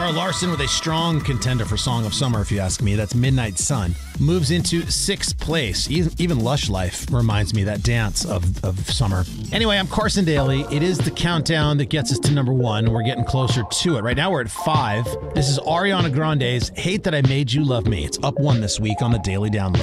Zara Larsson with a strong contender for Song of Summer, if you ask me. That's Midnight Sun. Moves into 6th place. Even Lush Life reminds me of that dance of summer. Anyway, I'm Carson Daly. It is the countdown that gets us to number 1. We're getting closer to it. Right now we're at 5. This is Ariana Grande's Hate That I Made You Love Me. It's up 1 this week on the Daily Download.